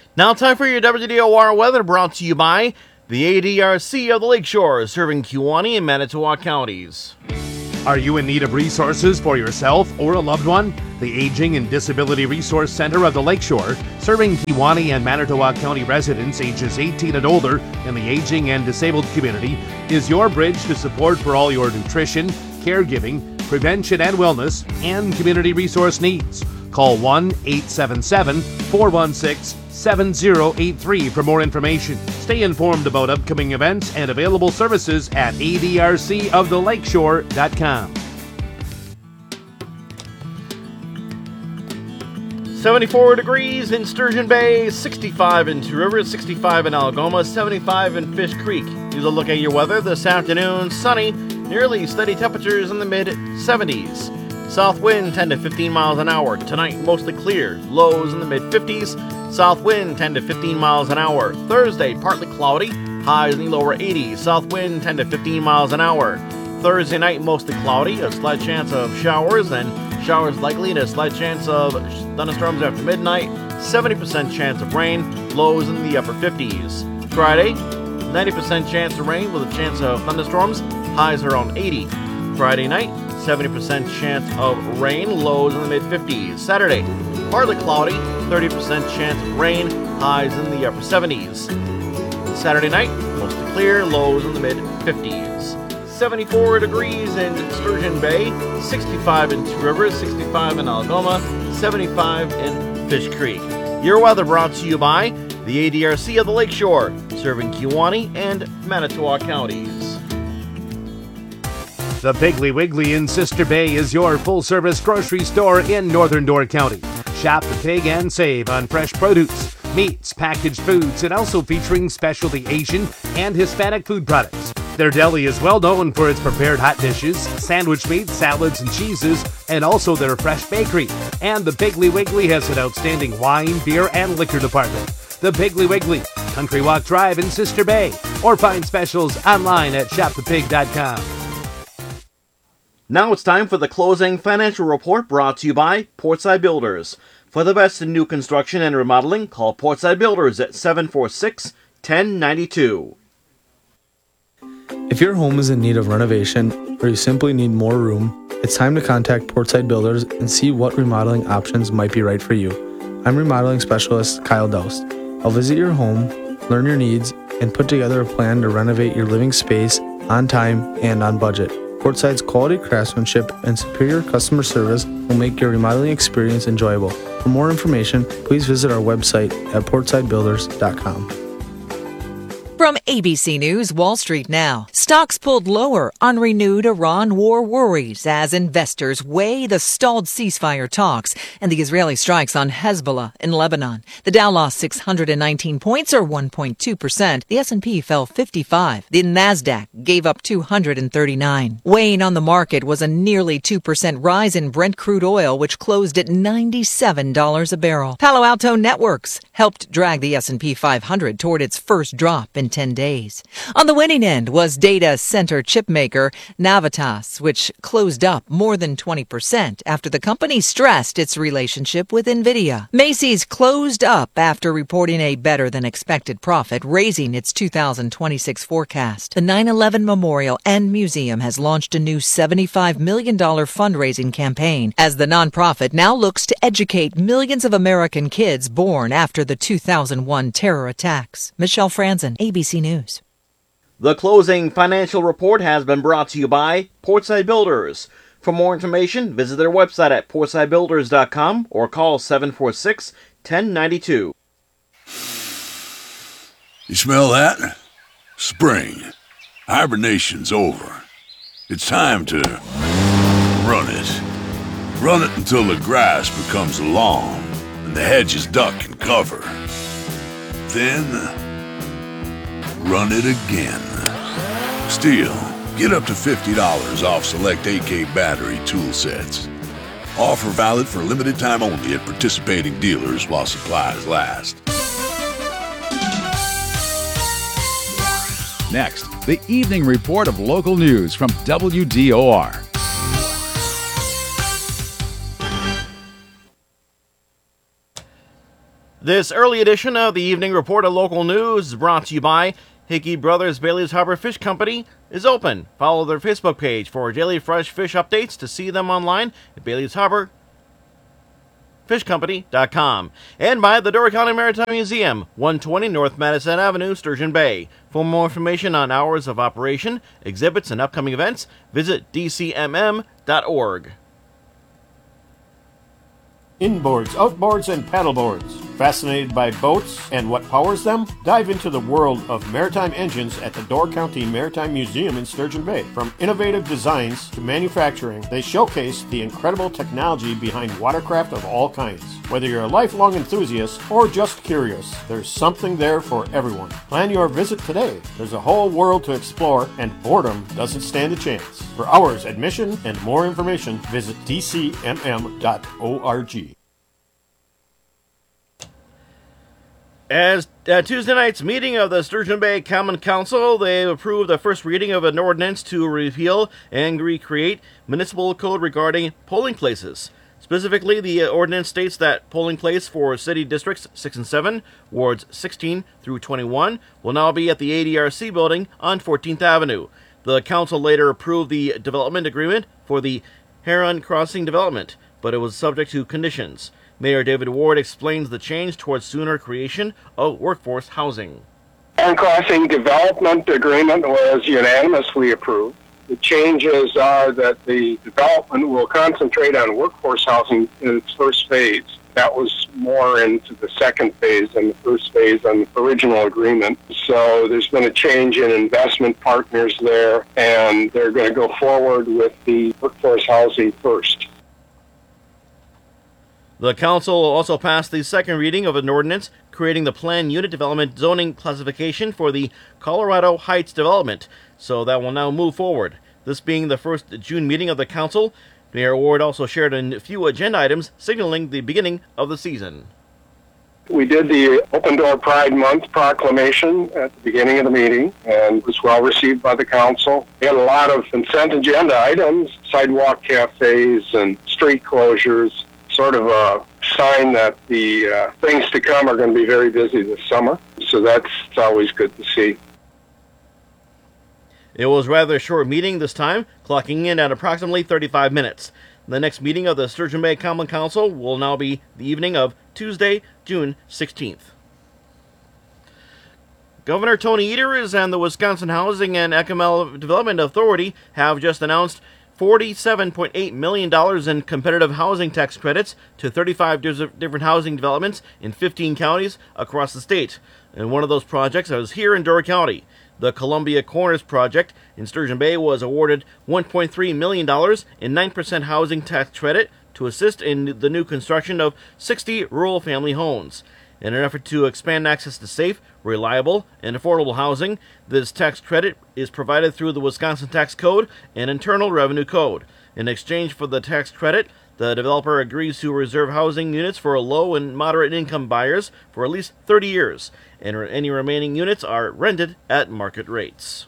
Now time for your WDOR weather, brought to you by the ADRC of the Lakeshore, serving Kewaunee and Manitowoc counties. Are you in need of resources for yourself or a loved one? The Aging and Disability Resource Center of the Lakeshore, serving Kewaunee and Manitowoc County residents ages 18 and older in the aging and disabled community, is your bridge to support for all your nutrition, caregiving, prevention and wellness, and community resource needs. Call 1-877-416-7083 for more information. Stay informed about upcoming events and available services at adrcoftheLakeshore.com. 74 degrees in Sturgeon Bay, 65 in Two Rivers, 65 in Algoma, 75 in Fish Creek. Here's a look at your weather this afternoon. Sunny, nearly steady temperatures in the mid-70s. South wind 10 to 15 miles an hour. Tonight, mostly clear. Lows in the mid-50s. South wind 10 to 15 miles an hour. Thursday, partly cloudy. Highs in the lower 80s. South wind 10 to 15 miles an hour. Thursday night, mostly cloudy. A slight chance of showers, and showers likely, and a slight chance of thunderstorms after midnight. 70% chance of rain. Lows in the upper 50s. Friday, 90% chance of rain with a chance of thunderstorms. Highs around 80. Friday night, 70% chance of rain, lows in the mid-50s. Saturday, partly cloudy, 30% chance of rain, highs in the upper 70s. Saturday night, mostly clear, lows in the mid-50s. 74 degrees in Sturgeon Bay, 65 in Two Rivers, 65 in Algoma, 75 in Fish Creek. Your weather brought to you by the ADRC of the Lakeshore, serving Kewaunee and Manitowoc counties. The Piggly Wiggly in Sister Bay is your full-service grocery store in Northern Door County. Shop the pig and save on fresh produce, meats, packaged foods, and also featuring specialty Asian and Hispanic food products. Their deli is well known for its prepared hot dishes, sandwich meats, salads, and cheeses, and also their fresh bakery. And the Piggly Wiggly has an outstanding wine, beer, and liquor department. The Piggly Wiggly, Country Walk Drive in Sister Bay, or find specials online at shopthepig.com. Now it's time for the closing financial report, brought to you by Portside Builders. For the best in new construction and remodeling, call Portside Builders at 746-1092. If your home is in need of renovation or you simply need more room, it's time to contact Portside Builders and see what remodeling options might be right for you. I'm remodeling specialist Kyle Doust. I'll visit your home, learn your needs, and put together a plan to renovate your living space on time and on budget. Portside's quality craftsmanship and superior customer service will make your remodeling experience enjoyable. For more information, please visit our website at portsidebuilders.com. From ABC News Wall Street Now, stocks pulled lower on renewed Iran war worries as investors weigh the stalled ceasefire talks and the Israeli strikes on Hezbollah in Lebanon. The Dow lost 619 points, or 1.2%. The S&P fell 55. The Nasdaq gave up 239. Weighing on the market was a nearly 2% rise in Brent crude oil, which closed at $97 a barrel. Palo Alto Networks helped drag the S&P 500 toward its first drop in 10 days. On the winning end was data center chipmaker Navitas, which closed up more than 20% after the company stressed its relationship with NVIDIA. Macy's closed up after reporting a better-than-expected profit, raising its 2026 forecast. The 9/11 Memorial and Museum has launched a new $75 million fundraising campaign as the nonprofit now looks to educate millions of American kids born after the 2001 terror attacks. Michelle Franzen, ABC News. The closing financial report has been brought to you by Portside Builders. For more information, visit their website at portsidebuilders.com or call 746-1092. You smell that? Spring. Hibernation's over. It's time to run it. Run it until the grass becomes long and the hedges duck and cover. Then run it again. Stihl, get up to $50 off select AK battery tool sets. Offer valid for limited time only at participating dealers while supplies last. Next, the evening report of local news from WDOR. This early edition of the Evening Report of Local News is brought to you by Hickey Brothers Bailey's Harbor Fish Company is open. Follow their Facebook page for daily fresh fish updates. To see them online at Bailey's Harbor fishcompany.com, and by the Door County Maritime Museum, 120 North Madison Avenue, Sturgeon Bay. For more information on hours of operation, exhibits, and upcoming events, visit dcmm.org. Inboards, outboards, and paddleboards. Fascinated by boats and what powers them? Dive into the world of maritime engines at the Door County Maritime Museum in Sturgeon Bay. From innovative designs to manufacturing, they showcase the incredible technology behind watercraft of all kinds. Whether you're a lifelong enthusiast or just curious, there's something there for everyone. Plan your visit today. There's a whole world to explore, and boredom doesn't stand a chance. For hours, admission, and more information, visit dcmm.org. As at Tuesday night's meeting of the Sturgeon Bay Common Council, they approved the first reading of an ordinance to repeal and recreate municipal code regarding polling places. Specifically, the ordinance states that polling place for city districts 6 and 7, wards 16 through 21, will now be at the ADRC building on 14th Avenue. The council later approved the development agreement for the Heron Crossing development, but it was subject to conditions. Mayor David Ward explains the change towards sooner creation of workforce housing. Heron Crossing development agreement was unanimously approved. The changes are that the development will concentrate on workforce housing in its first phase. That was more into the second phase than the first phase on the original agreement. So there's been a change in investment partners there, and they're going to go forward with the workforce housing first. The council also passed the second reading of an ordinance creating the planned unit development zoning classification for the Colorado Heights development, so that will now move forward. This being the first June meeting of the council, Mayor Ward also shared a few agenda items signaling the beginning of the season. We did the Open Door Pride Month proclamation at the beginning of the meeting, and it was well received by the council. We had a lot of consent agenda items, sidewalk cafes and street closures, sort of a sign that the things to come are going to be very busy this summer. So that's always good to see. It was rather a short meeting this time, clocking in at approximately 35 minutes. The next meeting of the Sturgeon Bay Common Council will now be the evening of Tuesday, June 16th. Governor Tony Eters and the Wisconsin Housing and Economic Development Authority have just announced $47.8 million in competitive housing tax credits to 35 different housing developments in 15 counties across the state. And one of those projects is here in Door County. The Columbia Corners project in Sturgeon Bay was awarded $1.3 million in 9% housing tax credit to assist in the new construction of 60 rural family homes. In an effort to expand access to safe, reliable, and affordable housing, this tax credit is provided through the Wisconsin Tax Code and Internal Revenue Code. In exchange for the tax credit, the developer agrees to reserve housing units for low and moderate income buyers for at least 30 years, and any remaining units are rented at market rates.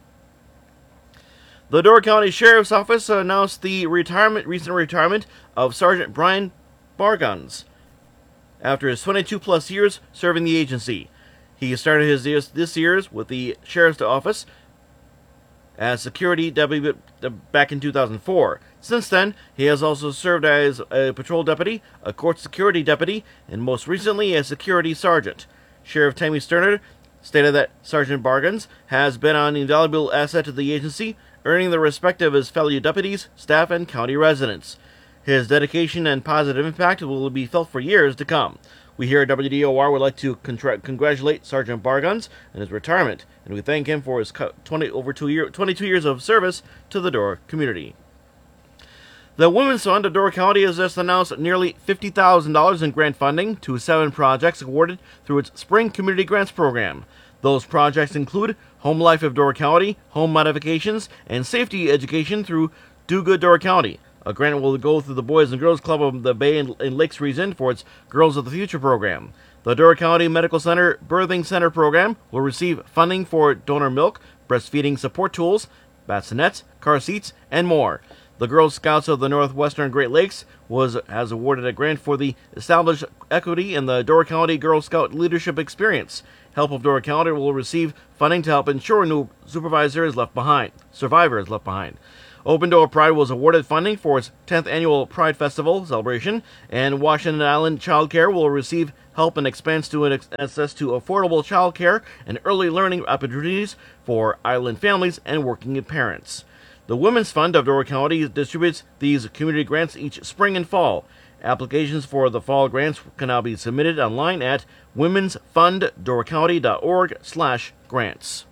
The Door County Sheriff's Office announced the recent retirement of Sergeant Brian Barguns after his 22-plus years serving the agency. He started this year's with the Sheriff's Office as security deputy back in 2004. Since then, he has also served as a patrol deputy, a court security deputy, and most recently as security sergeant. Sheriff Tammy Sterner stated that Sergeant Barguns has been an invaluable asset to the agency, earning the respect of his fellow deputies, staff, and county residents. His dedication and positive impact will be felt for years to come. We here at WDOR would like to congratulate Sergeant Barguns on his retirement, and we thank him for his 22 years of service to the Door community. The Women's Fund of Door County has just announced nearly $50,000 in grant funding to 7 projects awarded through its Spring Community Grants program. Those projects include Home Life of Door County, home modifications, and safety education through Do Good Door County. A grant will go through the Boys and Girls Club of the Bay and Lakes region for its Girls of the Future program. The Door County Medical Center Birthing Center program will receive funding for donor milk, breastfeeding support tools, bassinets, car seats, and more. The Girl Scouts of the Northwestern Great Lakes has awarded a grant for the Established Equity in the Door County Girl Scout Leadership Experience. Help of Door County will receive funding to help ensure no survivor is left behind. Open Door Pride was awarded funding for its 10th annual Pride Festival celebration, and Washington Island Child Care will receive help and expense to access to affordable child care and early learning opportunities for island families and working parents. The Women's Fund of Door County distributes these community grants each spring and fall. Applications for the fall grants can now be submitted online at womensfunddoorcounty.org/grants.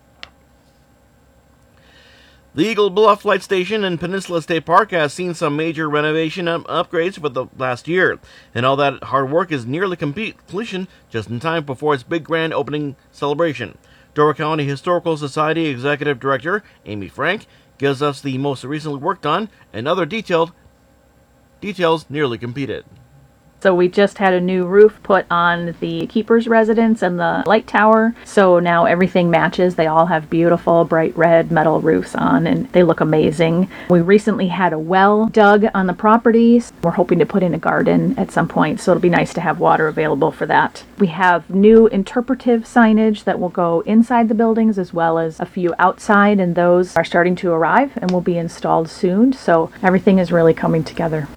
The Eagle Bluff Light Station in Peninsula State Park has seen some major renovation upgrades for the last year, and all that hard work is nearly completion just in time before its big grand opening celebration. Door County Historical Society Executive Director Amy Frank gives us the most recently work done and other details nearly completed. So we just had a new roof put on the keeper's residence and the light tower. So now everything matches. They all have beautiful bright red metal roofs on and they look amazing. We recently had a well dug on the properties. We're hoping to put in a garden at some point, so it'll be nice to have water available for that. We have new interpretive signage that will go inside the buildings as well as a few outside, and those are starting to arrive and will be installed soon. So everything is really coming together.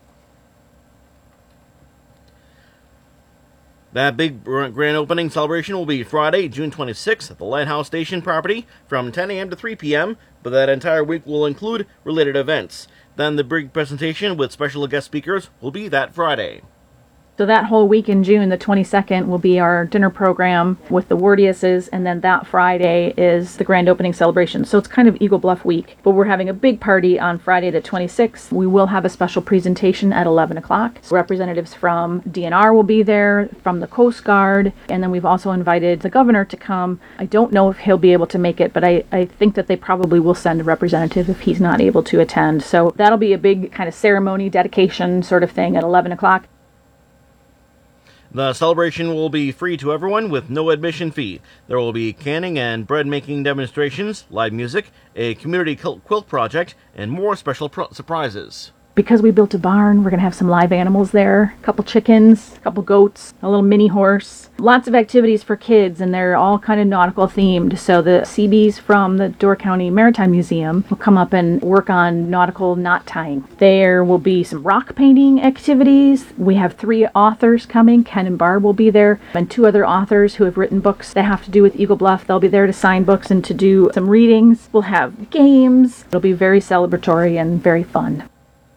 That big grand opening celebration will be Friday, June 26th at the Lighthouse Station property from 10 a.m. to 3 p.m., but that entire week will include related events. Then the big presentation with special guest speakers will be that Friday. So that whole week in June, the 22nd, will be our dinner program with the Wardiuses, and then that Friday is the grand opening celebration. So it's kind of Eagle Bluff week, but we're having a big party on Friday the 26th. We will have a special presentation at 11 o'clock. So representatives from DNR will be there, from the Coast Guard, and then we've also invited the governor to come. I don't know if he'll be able to make it, but I think that they probably will send a representative if he's not able to attend. So that'll be a big kind of ceremony, dedication sort of thing at 11 o'clock. The celebration will be free to everyone with no admission fee. There will be canning and bread making demonstrations, live music, a community quilt project, and more special surprises. Because we built a barn, we're going to have some live animals there. A couple chickens, a couple goats, a little mini horse. Lots of activities for kids, and they're all kind of nautical themed. So the CBs from the Door County Maritime Museum will come up and work on nautical knot tying. There will be some rock painting activities. We have 3 authors coming. Ken and Barb will be there, and 2 other authors who have written books that have to do with Eagle Bluff. They'll be there to sign books and to do some readings. We'll have games. It'll be very celebratory and very fun.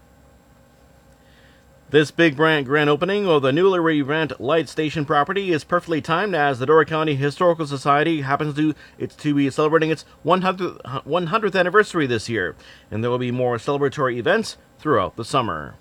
This big grand opening of the newly revamped Light Station property is perfectly timed as the Door County Historical Society happens to be celebrating its 100th anniversary this year, and there will be more celebratory events throughout the summer.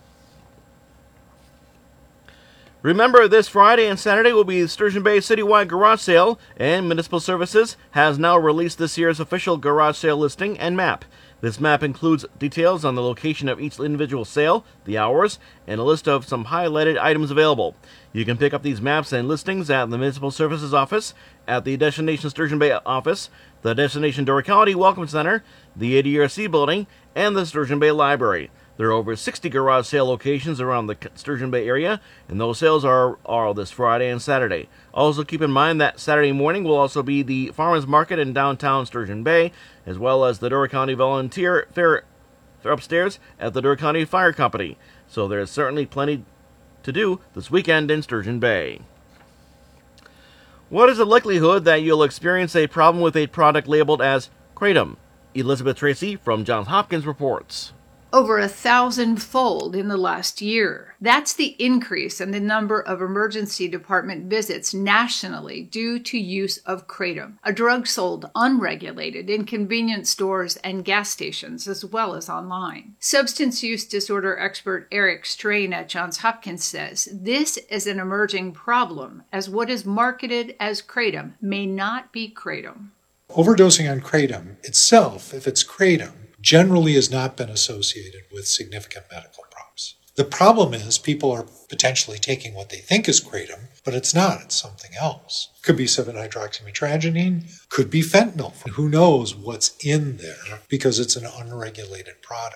Remember, this Friday and Saturday will be the Sturgeon Bay Citywide Garage Sale, and Municipal Services has now released this year's official garage sale listing and map. This map includes details on the location of each individual sale, the hours, and a list of some highlighted items available. You can pick up these maps and listings at the Municipal Services Office, at the Destination Sturgeon Bay Office, the Destination Door County Welcome Center, the ADRC Building, and the Sturgeon Bay Library. There are over 60 garage sale locations around the Sturgeon Bay area, and those sales are this Friday and Saturday. Also keep in mind that Saturday morning will also be the Farmers Market in downtown Sturgeon Bay, as well as the Door County Volunteer Fair upstairs at the Door County Fire Company. So there's certainly plenty to do this weekend in Sturgeon Bay. What is the likelihood that you'll experience a problem with a product labeled as Kratom? Elizabeth Tracy from Johns Hopkins reports. Over 1,000-fold in the last year. That's the increase in the number of emergency department visits nationally due to use of Kratom, a drug sold unregulated in convenience stores and gas stations, as well as online. Substance use disorder expert Eric Strain at Johns Hopkins says this is an emerging problem, as what is marketed as Kratom may not be Kratom. Overdosing on Kratom itself, if it's Kratom, generally has not been associated with significant medical problems. The problem is people are potentially taking what they think is Kratom, but it's not. It's something else. Could be 7-hydroxymetragynine, could be fentanyl. Who knows what's in there because it's an unregulated product.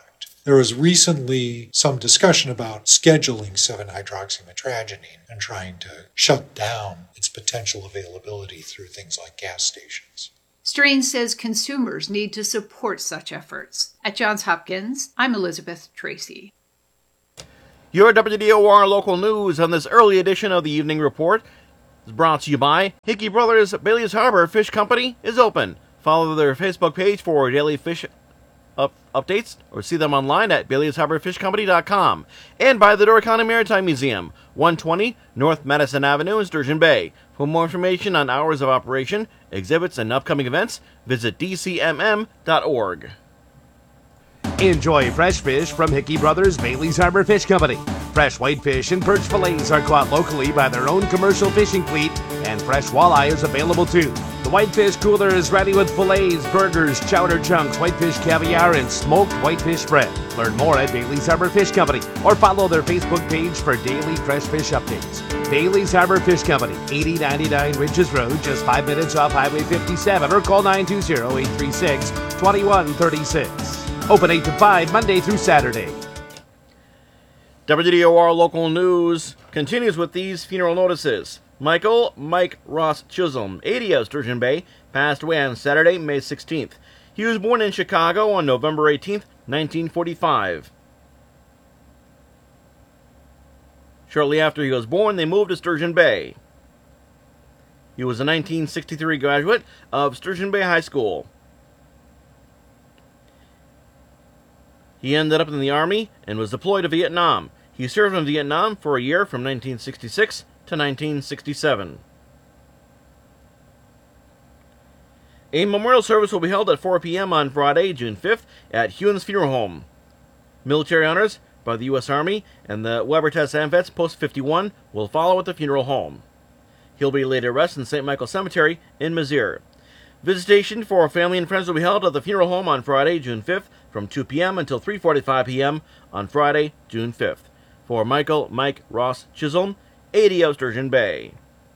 There was recently some discussion about scheduling 7-hydroxymetragenine and trying to shut down its potential availability through things like gas stations. Strain says consumers need to support such efforts. At Johns Hopkins, I'm Elizabeth Tracy. Your WDOR local news on this early edition of the Evening Report is brought to you by Hickey Brothers Bailey's Harbor Fish Company is open. Follow their Facebook page for daily fish updates or see them online at Bailey'sHarborFishCompany.com. And by the Door County Maritime Museum, 120 North Madison Avenue in Sturgeon Bay. For more information on hours of operation, exhibits, and upcoming events, visit dcmm.org. Enjoy fresh fish from Hickey Brothers Bailey's Harbor Fish Company. Fresh whitefish and perch fillets are caught locally by their own commercial fishing fleet, and fresh walleye is available too. The Whitefish Cooler is ready with fillets, burgers, chowder chunks, whitefish caviar, and smoked whitefish spread. Learn more at Bailey's Harbor Fish Company or follow their Facebook page for daily fresh fish updates. Bailey's Harbor Fish Company, 8099 Ridges Road, just 5 minutes off Highway 57, or call 920-836-2136. Open 8 to 5, Monday through Saturday. WDOR local news continues with these funeral notices. Mike Ross Chisholm, 80 of Sturgeon Bay, passed away on Saturday, May 16th. He was born in Chicago on November 18th, 1945. Shortly after he was born, they moved to Sturgeon Bay. He was a 1963 graduate of Sturgeon Bay High School. He ended up in the Army and was deployed to Vietnam. He served in Vietnam for a year from 1966 to 1967. A memorial service will be held at 4 p.m. on Friday, June 5th at Hewins Funeral Home. Military honors by the U.S. Army and the Weber Test AMVETS Post 51 will follow at the funeral home. He'll be laid to rest in St. Michael Cemetery in Mizzier. Visitation for family and friends will be held at the funeral home on Friday, June 5th from 2 p.m. until 3:45 p.m. on Friday, June 5th. For Mike Ross Chisholm, 80 of Sturgeon Bay.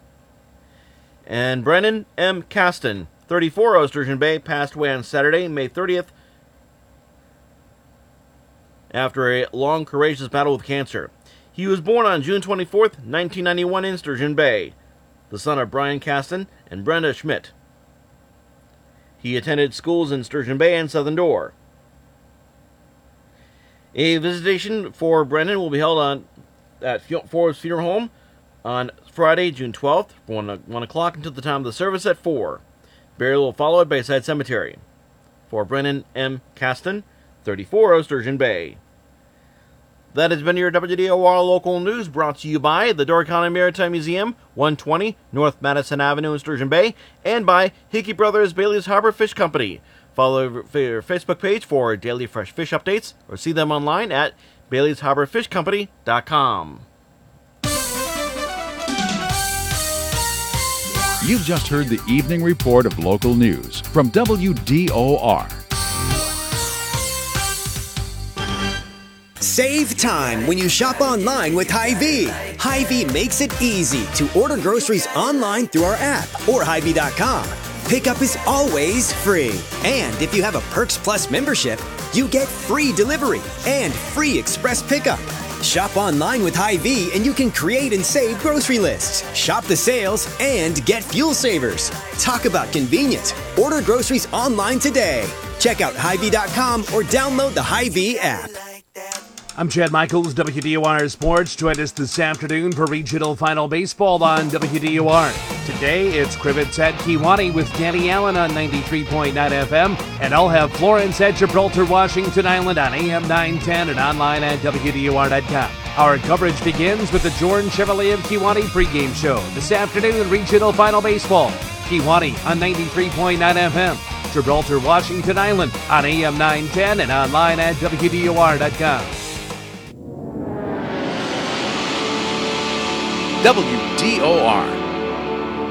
And Brennan M. Caston, 34 of Sturgeon Bay, passed away on Saturday, May 30th, after a long, courageous battle with cancer. He was born on June 24th, 1991 in Sturgeon Bay, the son of Brian Caston and Brenda Schmidt. He attended schools in Sturgeon Bay and Southern Door. A visitation for Brennan will be held at Ford's Funeral Home on Friday, June 12th, from 1 o'clock until the time of the service at 4. Burial will follow at Bayside Cemetery. For Brennan M. Caston, 34 of Sturgeon Bay. That has been your WDOR local news, brought to you by the Door County Maritime Museum, 120 North Madison Avenue in Sturgeon Bay, and by Hickey Brothers Bailey's Harbor Fish Company. Follow their Facebook page for daily fresh fish updates, or see them online at Bailey'sHarborFishCompany.com. You've just heard the evening report of local news from WDOR. Save time when you shop online with Hy-Vee. Hy-Vee makes it easy to order groceries online through our app or Hy-Vee.com. Pickup is always free. And if you have a Perks Plus membership, you get free delivery and free express pickup. Shop online with Hy-Vee and you can create and save grocery lists, shop the sales, and get fuel savers. Talk about convenient. Order groceries online today. Check out Hy-Vee.com or download the Hy-Vee app. I'm Chad Michaels, WDOR Sports. Join us this afternoon for Regional Final Baseball on WDOR. Today, it's Crivets at Kewanee with Danny Allen on 93.9 FM, and I'll have Florence at Gibraltar, Washington Island on AM 910 and online at WDOR.com. Our coverage begins with the Jordan Chevrolet of Kewanee pregame show this afternoon, Regional Final Baseball. Kewanee on 93.9 FM. Gibraltar, Washington Island on AM 910 and online at WDOR.com. WDOR.